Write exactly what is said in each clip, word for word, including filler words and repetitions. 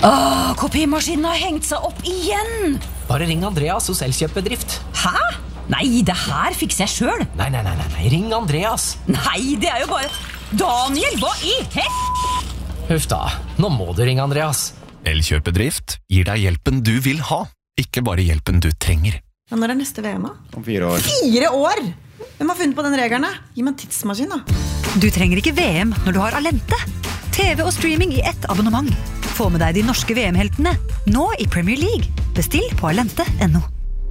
Åh, kopimaskinen har hengt seg opp igjen. Bare ring Andreas hos Elkjøp-bedrift. Hæ? Nei, det her fikser jeg selv. Nei, nei, nei, nei, nei, ring Andreas. Nei, det er jo bare... Daniel, hva i hel... Huff da, nå må du ringe Andreas. Elkjøp-bedrift gir deg hjelpen du vil ha, ikke bare hjelpen du trenger. Ja, når er neste V M da? Om fire år. Fire år? Hvem har funnet på den regelen? Gi meg en tidsmaskin da. Du trenger ikke V M når du har Alente. T V og streaming i ett abonnement. Få med deg de norske V M-heltene, nå i Premier League. Bestill på alente punktum no.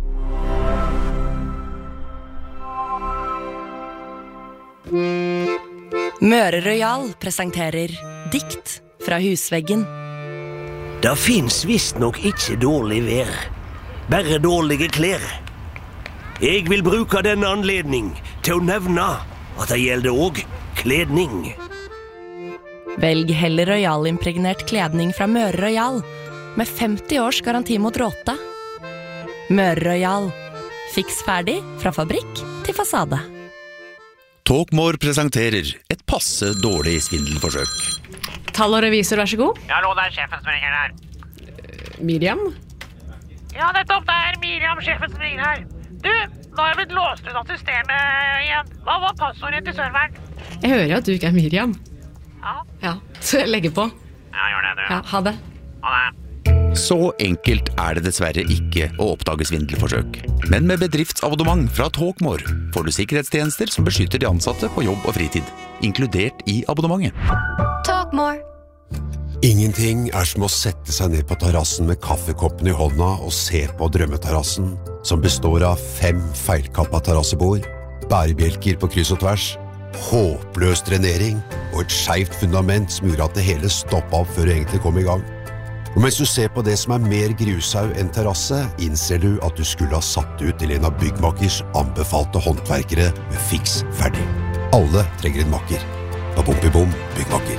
Møre Royal presenterer Dikt fra husveggen. Det finnes visst nok ikke dårlig vær, bare dårlige klær. Jeg vil bruke denne anledning til å nevne at det gjelder også kledning. Velg heller Royal-impregnert kledning fra Møre Royal, med femti års garanti mot råte. Møre Royal. Fiks ferdig fra fabrikk til fasade. Talkmore presenterer et passe dårlig svindelforsøk. Tall og revisor, vær så god. Ja, hallo, det er sjefen som ringer her. Miriam? Ja, nettopp, det er Miriam, sjefen som ringer her. Du, nå har jeg blitt låst ut av systemet igjen. Hva var passordet til serveren? Jeg hører at du ikke er Miriam. Ja. Ja, så jeg legger på. Ja, gjør det, du. Ja, ha det. Ha det. Så enkelt er det dessverre ikke å oppdage svindelforsøk. Men med bedriftsabonnement fra Talkmore får du sikkerhetstjenester som beskytter de ansatte på jobb og fritid, inkludert i abonnementet. Talkmore. Ingenting er som å sette seg ned på terrassen med kaffekoppen i hånda og se på drømmeterrassen, som består av fem feilkappa terrassebord, bærebjelker på kryss og tvers, håpløs drenering og et skjevt fundament som gjorde at det hele stoppet opp før det egentlig kom i gang. Og mens du ser på det som er mer grushaug enn terrasse, innser du at du skulle ha satt ut til en av byggmakers anbefalte håndverkere med fiks ferdig. Alle trenger en makker. Babom-bibom, byggmaker.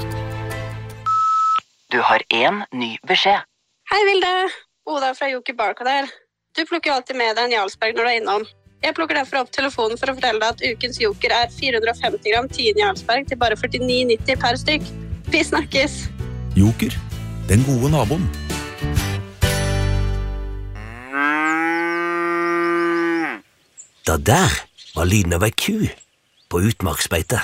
Du har en ny beskjed. Hei Vilde, Oda fra Joker Barcode her. Du plukker jo alltid med deg en Jarlsberg når du er innom. Jeg plukker derfor opp telefonen for å fortelle deg at ukens Joker er fire hundre og femti gram tien Jarlsberg til bare førtini nitti per stykk. Vi snakkes! Joker, den gode naboen. Det der var lyden av ei ku på utmarksbeite.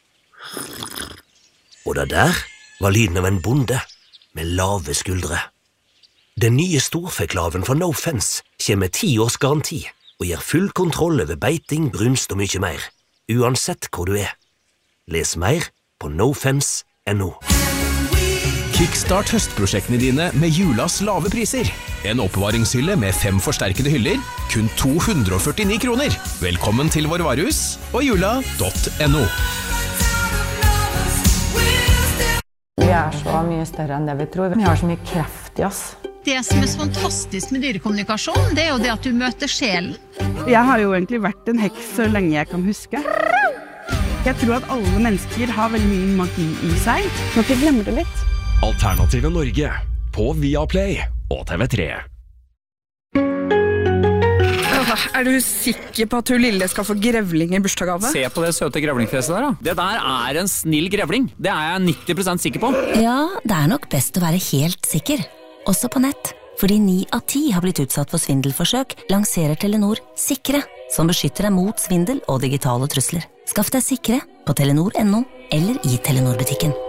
Og det der var lyden av en bonde med lave skuldre. Den nye storfeklaven fra No Fence kommer med ti års garanti og gir full kontroll over beiting, brunst og mye mer, uansett hvor du er. Les mer på no fence punktum no. Kickstart høstprosjektene dine med julas lave priser. En oppbevaringshylle med fem forsterkede hyller, kun to hundre og førtini kroner. Velkommen til vår varehus og jula punktum no. Vi er så mye større enn det vi tror. Vi har så mye kraft i oss. Det som er så fantastisk med dyrekommunikasjon, det er jo det at du møter sjelen. Jeg har jo egentlig vært en heks så lenge jeg kan huske. Jeg tror at alle mennesker har veldig mye magi i seg. Nå kan vi glemme det litt. Alternative Norge på Viaplay og T V tre. Er du sikker på at hun lille skal få grevling i bursdagsgave? Se på det søte grevlingfjeset der da. Det der er en snill grevling. Det er jeg nitti prosent sikker på. Ja, det er nok best å være helt sikker. Også på nett. Fordi ni av ti har blitt utsatt for svindelforsøk, lanserer Telenor Sikre, som beskytter deg mot svindel og digitale trusler. Skaff deg Sikre på telenor punktum no eller i Telenor-butikken.